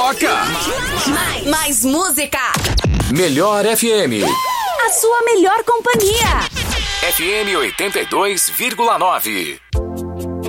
toca. Mais música. Melhor FM. A sua melhor companhia. FM 82,9.